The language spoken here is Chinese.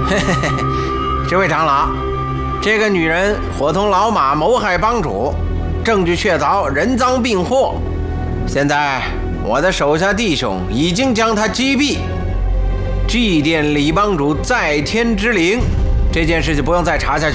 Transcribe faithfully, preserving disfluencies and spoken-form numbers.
嘿嘿嘿，这位长老，这个女人伙同老马谋害帮主，证据确凿，人赃并获。现在我的手下弟兄已经将她击毙，祭奠李帮主在天之灵，这件事就不用再查下去。